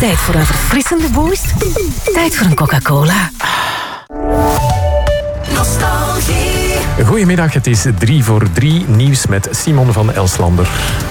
Tijd voor een verfrissende boost? Tijd voor een Coca-Cola. Nostalgie. Goedemiddag, het is 3 voor 3. Nieuws met Simon van Elslander.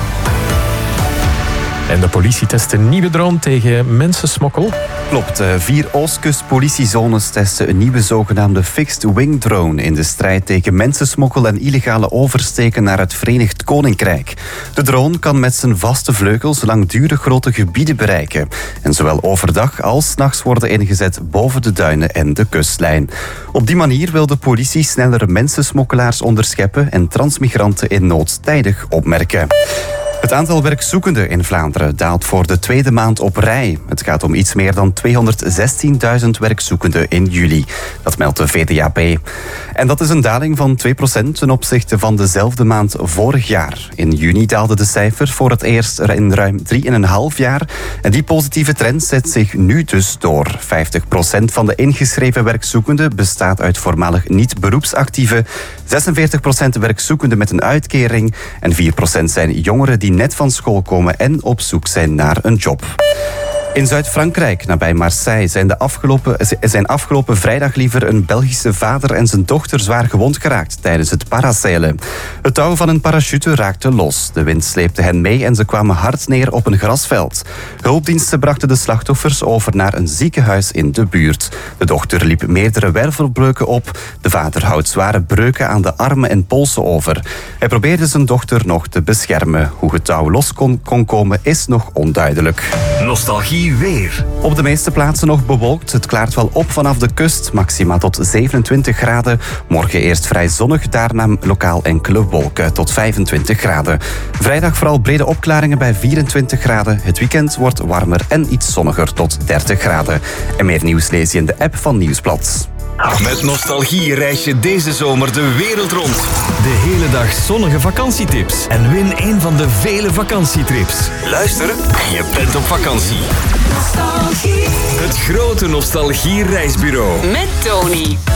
En de politie test een nieuwe drone tegen mensensmokkel. Klopt, 4 Oostkust-politiezones testen een nieuwe zogenaamde fixed-wing drone in de strijd tegen mensensmokkel en illegale oversteken naar het Verenigd Koninkrijk. De drone kan met zijn vaste vleugels langdurig grote gebieden bereiken en zowel overdag als 's nachts worden ingezet boven de duinen en de kustlijn. Op die manier wil de politie sneller mensensmokkelaars onderscheppen en transmigranten in nood tijdig opmerken. Het aantal werkzoekenden in Vlaanderen daalt voor de tweede maand op rij. Het gaat om iets meer dan 216.000 werkzoekenden in juli. Dat meldt de VDAB. En dat is een daling van 2% ten opzichte van dezelfde maand vorig jaar. In juni daalde de cijfer voor het eerst in ruim 3,5 jaar. En die positieve trend zet zich nu dus door. 50% van de ingeschreven werkzoekenden bestaat uit voormalig niet-beroepsactieven. 46% werkzoekenden met een uitkering. En 4% zijn jongeren die net van school komen en op zoek zijn naar een job. In Zuid-Frankrijk, nabij Marseille, zijn afgelopen vrijdag liever een Belgische vader en zijn dochter zwaar gewond geraakt tijdens het parasailen. Het touw van een parachute raakte los. De wind sleepte hen mee en ze kwamen hard neer op een grasveld. Hulpdiensten brachten de slachtoffers over naar een ziekenhuis in de buurt. De dochter liep meerdere wervelbreuken op. De vader houdt zware breuken aan de armen en polsen over. Hij probeerde zijn dochter nog te beschermen. Hoe het touw los kon komen is nog onduidelijk. Nostalgie weer. Op de meeste plaatsen nog bewolkt. Het klaart wel op vanaf de kust. Maxima tot 27 graden. Morgen eerst vrij zonnig, daarna lokaal enkele wolken tot 25 graden. Vrijdag vooral brede opklaringen bij 24 graden. Het weekend wordt warmer en iets zonniger tot 30 graden. En meer nieuws lees je in de app van Nieuwsblad. Met Nostalgie reis je deze zomer de wereld rond. De hele dag zonnige vakantietips. En win een van de vele vakantietrips. Luister en je bent op vakantie. Nostalgie. Het grote Nostalgie reisbureau. Met Tony.